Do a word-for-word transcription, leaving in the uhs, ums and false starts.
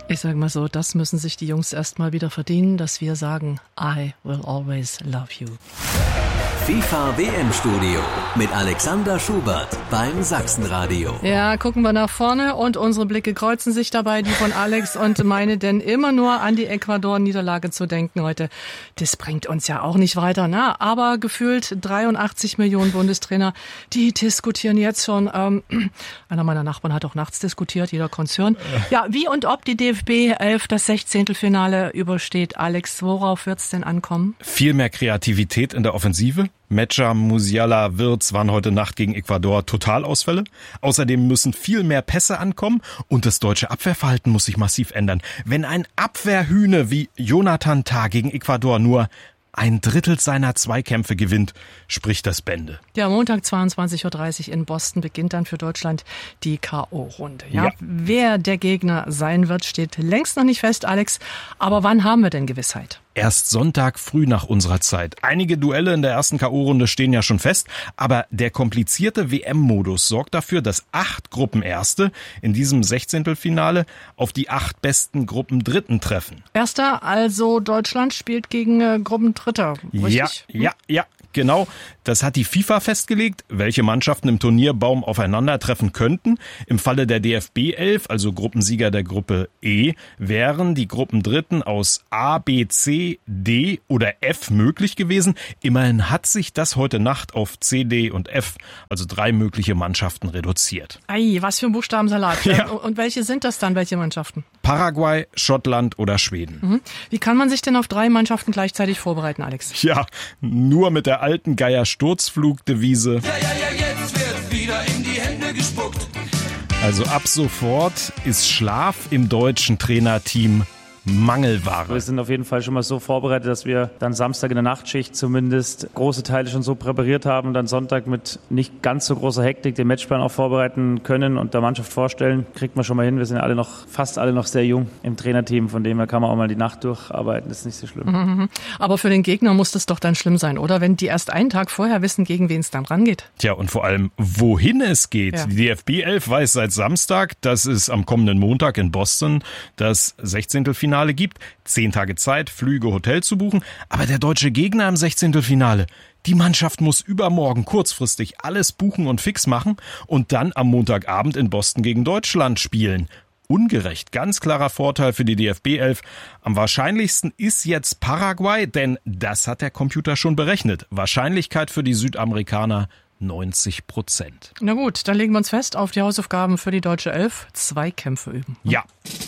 Ich sage mal so, das müssen sich die Jungs erst mal wieder verdienen, dass wir sagen, I will always love you. FIFA-W M-Studio mit Alexander Schubert beim Sachsenradio. Ja, gucken wir nach vorne und unsere Blicke kreuzen sich dabei, die von Alex und meine, denn immer nur an die Ecuador-Niederlage zu denken heute, das bringt uns ja auch nicht weiter, ne? Aber gefühlt dreiundachtzig Millionen Bundestrainer, die diskutieren jetzt schon, ähm, einer meiner Nachbarn hat auch nachts diskutiert, jeder Konzern. Ja, wie und ob die D F B elf das Sechzehntelfinale übersteht. Alex, worauf wird's denn ankommen? Viel mehr Kreativität in der Offensive. Mecha, Musiala, Wirtz waren heute Nacht gegen Ecuador Totalausfälle. Außerdem müssen viel mehr Pässe ankommen und das deutsche Abwehrverhalten muss sich massiv ändern. Wenn ein Abwehrhühne wie Jonathan Tah gegen Ecuador nur ein Drittel seiner Zweikämpfe gewinnt, spricht das Bände. Ja, Montag zweiundzwanzig Uhr dreißig in Boston beginnt dann für Deutschland die K O-Runde. Ja, ja. Wer der Gegner sein wird, steht längst noch nicht fest, Alex. Aber wann haben wir denn Gewissheit? Erst Sonntag früh nach unserer Zeit. Einige Duelle in der ersten K O-Runde stehen ja schon fest, aber der komplizierte W M-Modus sorgt dafür, dass acht Gruppenerste in diesem Sechzehntelfinale auf die acht besten Gruppendritten treffen. Erster, also Deutschland spielt gegen äh, Gruppendritter, richtig? Ja, ja, ja. Genau, das hat die FIFA festgelegt, welche Mannschaften im Turnierbaum aufeinandertreffen könnten. Im Falle der D F B elf, also Gruppensieger der Gruppe E, wären die Gruppendritten aus A, B, C, D oder F möglich gewesen. Immerhin hat sich das heute Nacht auf C, D und F, also drei mögliche Mannschaften, reduziert. Ei, was für ein Buchstabensalat. Ja. Und welche sind das dann, welche Mannschaften? Paraguay, Schottland oder Schweden. Mhm. Wie kann man sich denn auf drei Mannschaften gleichzeitig vorbereiten, Alex? Ja, nur mit der alten Geier-Sturzflug-Devise. Ja, ja, ja, jetzt wird wieder in die Hände gespuckt. Also ab sofort ist Schlaf im deutschen Trainerteam Mangelware. Wir sind auf jeden Fall schon mal so vorbereitet, dass wir dann Samstag in der Nachtschicht zumindest große Teile schon so präpariert haben und dann Sonntag mit nicht ganz so großer Hektik den Matchplan auch vorbereiten können und der Mannschaft vorstellen. Kriegt man schon mal hin. Wir sind ja alle noch, fast alle noch sehr jung im Trainerteam. Von dem her kann man auch mal die Nacht durcharbeiten. Das ist nicht so schlimm. Mhm. Aber für den Gegner muss das doch dann schlimm sein, oder? Wenn die erst einen Tag vorher wissen, gegen wen es dann rangeht. Tja, und vor allem, wohin es geht. Ja. Die D F B elf weiß seit Samstag, dass es am kommenden Montag in Boston das Sechzehntelfinale gibt. Zehn Tage Zeit, Flüge, Hotel zu buchen. Aber der deutsche Gegner im Sechzehntelfinale, die Mannschaft muss übermorgen kurzfristig alles buchen und fix machen und dann am Montagabend in Boston gegen Deutschland spielen. Ungerecht, ganz klarer Vorteil für die D F B elf. Am wahrscheinlichsten ist jetzt Paraguay, denn das hat der Computer schon berechnet. Wahrscheinlichkeit für die Südamerikaner neunzig Prozent. Na gut, dann legen wir uns fest auf die Hausaufgaben für die deutsche Elf. Zweikämpfe üben. Ja.